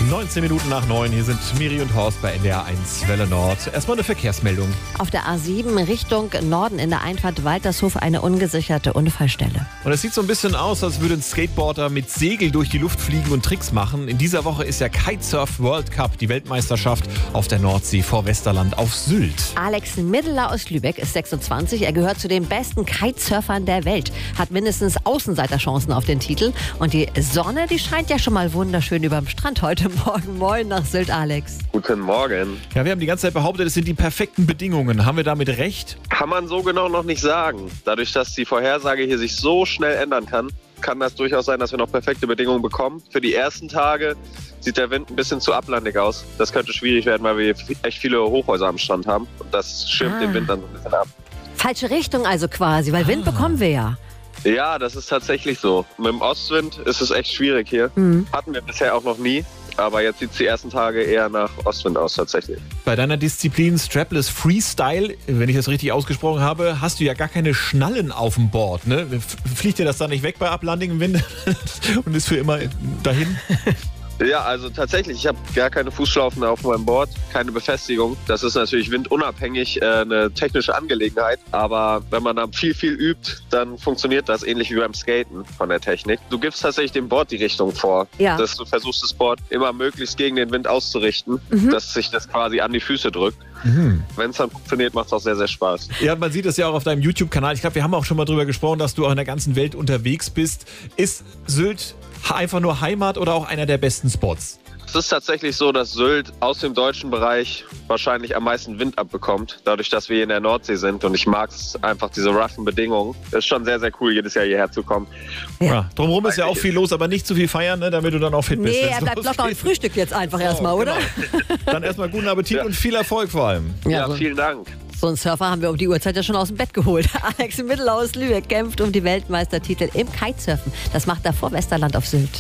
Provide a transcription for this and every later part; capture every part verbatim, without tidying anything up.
neunzehn Minuten nach neun, hier sind Miri und Horst bei N D R eins Welle Nord. Erstmal eine Verkehrsmeldung. Auf der A sieben Richtung Norden in der Einfahrt Waltershof eine ungesicherte Unfallstelle. Und es sieht so ein bisschen aus, als würde ein Skateboarder mit Segel durch die Luft fliegen und Tricks machen. In dieser Woche ist der Kitesurf World Cup, die Weltmeisterschaft auf der Nordsee vor Westerland auf Sylt. Alex Middeler aus Lübeck ist sechsundzwanzig. Er gehört zu den besten Kitesurfern der Welt. Hat mindestens Außenseiterchancen auf den Titel. Und die Sonne, die scheint ja schon mal wunderschön überm Strand heute Morgen. Moin nach Sylt, Alex. Guten Morgen. Ja, wir haben die ganze Zeit behauptet, es sind die perfekten Bedingungen. Haben wir damit recht? Kann man so genau noch nicht sagen. Dadurch, dass die Vorhersage hier sich so schnell ändern kann, kann das durchaus sein, dass wir noch perfekte Bedingungen bekommen. Für die ersten Tage sieht der Wind ein bisschen zu ablandig aus. Das könnte schwierig werden, weil wir echt viele Hochhäuser am Strand haben. Und das schirmt Ah. den Wind dann so ein bisschen ab. Falsche Richtung also quasi, weil Wind Ah. bekommen wir ja. Ja, das ist tatsächlich so. Mit dem Ostwind ist es echt schwierig hier. Mhm. Hatten wir bisher auch noch nie. Aber jetzt sieht es die ersten Tage eher nach Ostwind aus tatsächlich. Bei deiner Disziplin Strapless Freestyle, wenn ich das richtig ausgesprochen habe, hast du ja gar keine Schnallen auf dem Board. Ne? F- Fliegt dir das dann nicht weg bei ablandigem Wind und ist für immer dahin? Ja, also tatsächlich, ich habe gar keine Fußschlaufen auf meinem Board, keine Befestigung. Das ist natürlich windunabhängig, äh, eine technische Angelegenheit. Aber wenn man dann viel, viel übt, dann funktioniert das ähnlich wie beim Skaten von der Technik. Du gibst tatsächlich dem Board die Richtung vor. Ja. Dass du versuchst, das Board immer möglichst gegen den Wind auszurichten, dass sich das quasi an die Füße drückt. Mhm. Wenn es dann funktioniert, macht es auch sehr, sehr Spaß. Ja, man sieht es ja auch auf deinem YouTube-Kanal. Ich glaube, wir haben auch schon mal drüber gesprochen, dass du auch in der ganzen Welt unterwegs bist. Ist Sylt einfach nur Heimat oder auch einer der besten Spots? Es ist tatsächlich so, dass Sylt aus dem deutschen Bereich wahrscheinlich am meisten Wind abbekommt, dadurch, dass wir hier in der Nordsee sind. Und ich mag es einfach, diese roughen Bedingungen. Es ist schon sehr, sehr cool, jedes Jahr hierher zu kommen. Ja. Ja, drumherum ist ja auch viel los, aber nicht zu viel feiern, ne, damit du dann auch fit bist. Nee, wenn's er bleibt locker und losgeht. frühstückt jetzt einfach erstmal, Oh, oder? genau. Dann erstmal guten Appetit Ja. und viel Erfolg vor allem. Ja, so, vielen Dank. so einen Surfer haben wir um die Uhrzeit ja schon aus dem Bett geholt. Alex Middeler aus Lübeck kämpft um die Weltmeistertitel im Kitesurfen. Das macht er vor Westerland auf Sylt.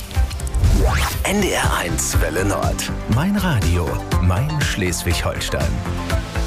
N D R eins Welle Nord. Mein Radio, mein Schleswig-Holstein.